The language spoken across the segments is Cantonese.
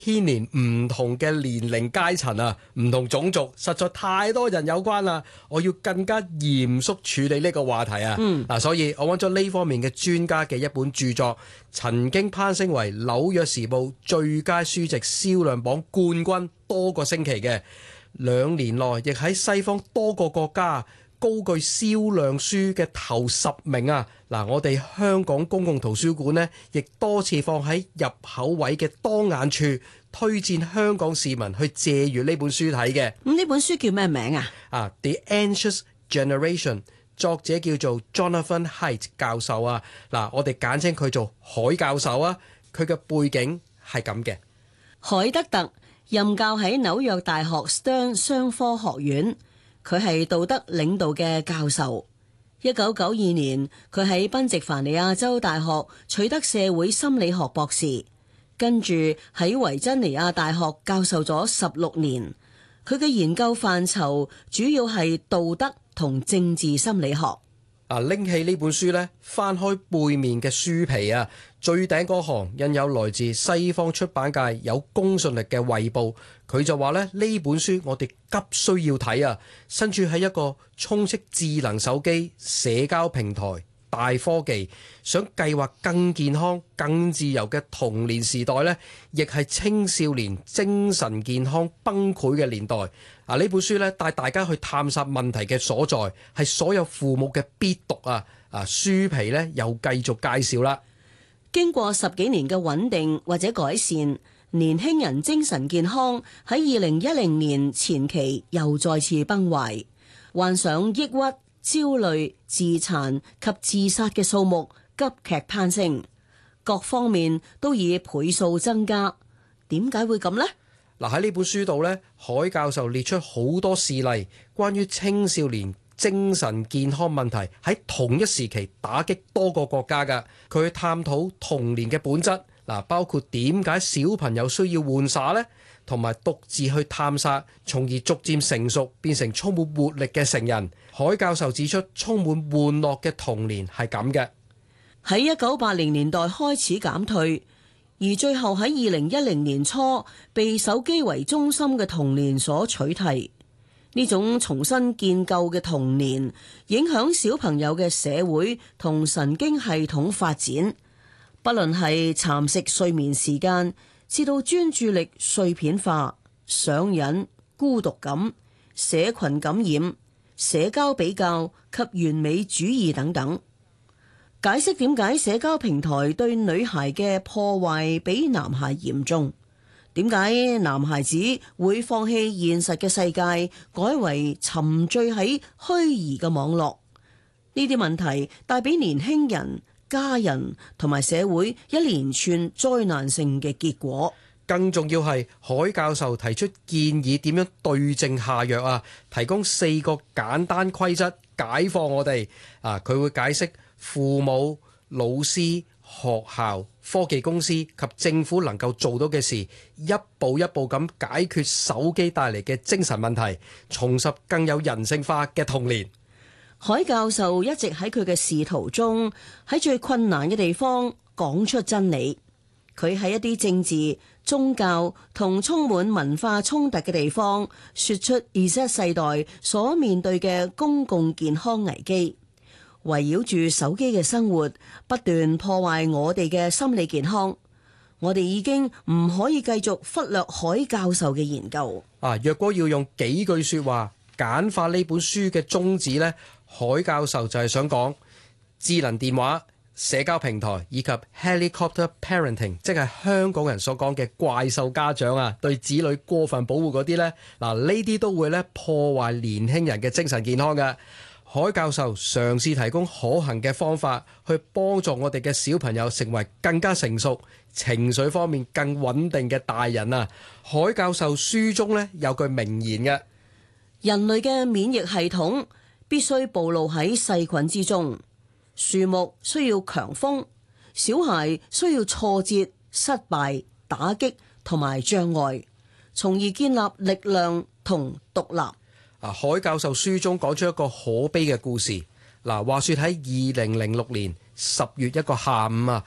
牽連唔同嘅年齡階層啊，唔同種族，實在太多人有關啦。我要更加嚴肅處理呢個話題啊。所以我揾咗呢方面嘅專家嘅一本著作，曾經攀升為紐約時報最佳書籍銷量榜冠軍多個星期嘅，2年內亦喺西方多個國家高居銷量書嘅頭10名啊！嗱，我哋香港公共圖書館呢，亦多次放喺入口位嘅當眼處，推薦香港市民去借閱呢本書睇嘅。 咁呢本書叫咩名啊 ？The Anxious Generation， 作者叫做 Jonathan Haidt 教授啊。嗱，我哋簡稱佢做海教授啊。佢嘅背景係咁嘅。 海德特任教喺紐約大學 Stern 商科學院。佢係道德領導嘅教授。1992年，佢喺賓夕凡尼亞州大學取得社會心理學博士，跟住喺維珍尼亞大學教授咗16年。佢嘅研究範疇主要係道德同政治心理學。 拎起呢本書呢，翻開背面嘅書皮啊，最頂嗰行印有來自西方出版界有公信力嘅衛報，佢就話呢本書我哋急需要睇啊！身處喺一個充斥智能手機、社交平台、大科技，想計劃更健康、更自由嘅童年時代呢，亦係青少年精神健康崩潰嘅年代。呢本書呢，帶大家去探索問題嘅所在，係所有父母嘅必讀啊！書皮呢又繼續介紹啦。 經過10幾年嘅穩定或者改善，年輕人精神健康喺2010年前期又再次崩壞，患上抑鬱、焦慮、自殘及自殺嘅數目急劇攀升，各方面都以倍數增加。點解會咁呢？ 喺呢本書度呢，海教授列出好多事例，關於青少年精神健康問題喺同一時期打擊多個國家㗎。佢探討童年嘅本質，包括點解小朋友需要玩耍呢，同埋獨自去探索，從而逐漸成熟，變成充滿活力嘅成人。海教授指出，充滿玩樂嘅童年係咁嘅。 喺1980年代開始減退，而最後喺2010年初被手機為中心嘅童年所取替。呢種重新建構嘅童年，影響小朋友嘅社會同神經系統發展，不論係蠶食睡眠時間，至到專注力碎片化、上癮、孤獨感、社群感染、社交比較及完美主義等等。解釋點解社交平台對女孩嘅破壞比男孩嚴重？點解男孩子會放棄現實嘅世界，改為沉醉喺虛擬嘅網絡？呢啲問題帶俾年輕人、家人同埋社會一連串災難性嘅結果。 更重要係海教授提出建議點樣對症下藥啊，提供4個簡單規則解放我哋。佢會解釋父母、老師、學校、科技公司及政府能夠做到嘅事，一步一步咁解決手機帶嚟嘅精神問題，重拾更有人性化嘅童年。 海教授一直喺佢嘅仕途中，喺最困難嘅地方講出真理。佢喺一啲政治、宗教同充滿文化衝突嘅地方，說出 Z 世代所面對嘅公共健康危機。圍繞住手機嘅生活，不斷破壞我哋嘅心理健康。我哋已經唔可以繼續忽略海教授嘅研究。 若果要用幾句說話簡化呢本書嘅宗旨呢，海教授就係想講智能電話、社交平台以及 helicopter parenting， 即係香港人所講嘅怪獸家長啊，對子女過分保護嗰啲呢，呢啲都會破壞年輕人嘅精神健康嘅。海教授嘗試提供可行嘅方法，去幫助我哋嘅小朋友成為更加成熟、情緒方面更穩定嘅大人啊！海教授書中有句名言嘅： 人類嘅免疫系統必須暴露喺細菌之中，樹木需要強風，小孩需要挫折、失敗、打擊同埋障礙，從而建立力量同獨立。 海教授書中講出一個可悲嘅故事。話說喺2006年10月一個下午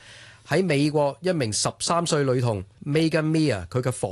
喺美國一名13歲女童 Megan Mia 佢嘅房